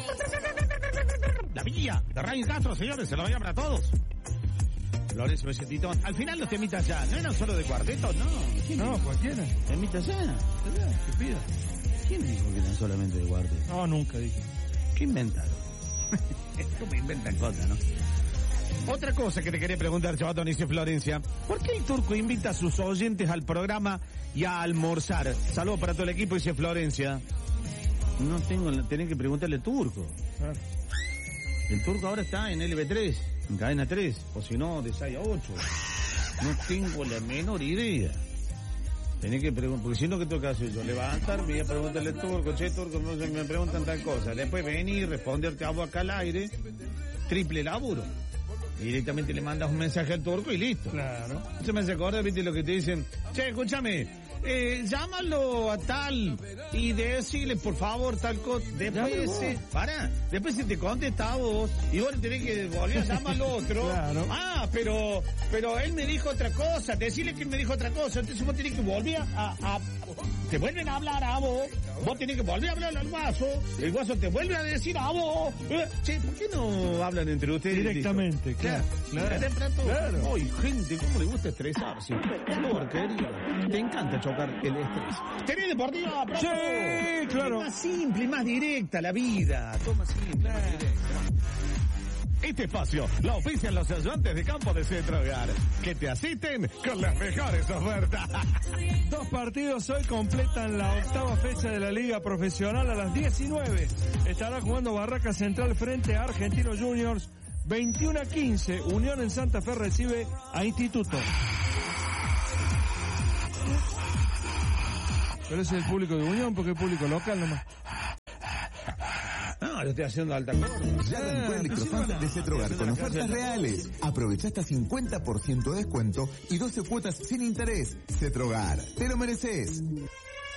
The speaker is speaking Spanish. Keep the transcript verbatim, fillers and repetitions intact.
La villa de Ryan Castro, señores, se lo voy a hablar a todos. Florencio Becetito. Al final los temitas ya, no eran solo de cuarteto, no. No, cualquiera. Temitas ya. ¿Qué pido? ¿Quién dijo que eran solamente de cuarteto? No, nunca dije. ¿Qué inventaron? ¿Cómo inventan cosas, no? Otra cosa que te quería preguntar, Chabatón, dice Florencia. ¿Por qué el Turco invita a sus oyentes al programa y a almorzar? Saludos para todo el equipo, dice Florencia. No tengo, tenés que preguntarle al Turco. Claro. El Turco ahora está en L B tres, en cadena tres, o si no, de seis a ocho. No tengo la menor idea. Tenés que preguntar, porque si no, ¿qué tengo que hacer yo? Levantarme y a preguntarle al Turco, che, Turco, no sé, me preguntan tal cosa. Después venir, responderte a vos acá al aire, triple laburo. Y directamente le mandas un mensaje al Turco y listo. Claro. Eso me hace acordar, viste, lo que te dicen. Che, escúchame, eh, llámalo a tal y decirle, por favor, tal cosa. Después se, para, después se te contesta a vos y vos tenés que volver a llamar al otro. Claro. Ah, pero, pero él me dijo otra cosa, decirle que él me dijo otra cosa. Entonces vos tenés que volver a, a, te vuelven a hablar a vos, vos tenés que volver a hablar al guaso, el guaso te vuelve a decir a vos. Eh, che, ¿por qué no hablan entre ustedes? Directamente, Listo? claro. Claro. Claro. Claro. Ay, gente, ¿cómo le gusta estresarse? Porquería. Te encanta chocar el estrés. Tenés deportiva, pronto. Sí, claro. Es más simple, más directa la vida. Toma simple, más directa. Este espacio lo ofician los ayudantes de campo de Cetrogar, que te asisten con las mejores ofertas. Dos partidos hoy completan la octava fecha de la Liga Profesional a las diecinueve. Estará jugando Barraca Central frente a Argentinos Juniors. veintiuno a quince, Unión en Santa Fe recibe a Instituto. Pero ese es el público de Unión, porque es público local nomás. No, yo estoy haciendo alta corte. Ya arrancó el Electrofan de Cetrogar con ofertas reales. Aprovecha hasta cincuenta por ciento de descuento y doce cuotas sin interés. Cetrogar, te lo mereces.